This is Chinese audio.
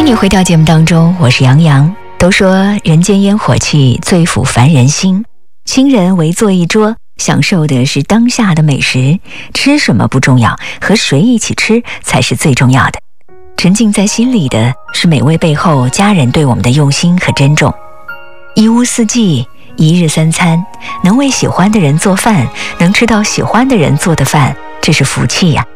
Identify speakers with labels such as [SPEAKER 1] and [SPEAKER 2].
[SPEAKER 1] 迎你回到节目当中，我是杨洋。都说人间烟火气最抚凡人心，亲人围坐一桌，享受的是当下的美食，吃什么不重要，和谁一起吃才是最重要的。沉浸在心里的是美味背后家人对我们的用心和珍重。一屋四季，一日三餐，能为喜欢的人做饭，能吃到喜欢的人做的饭，这是福气呀。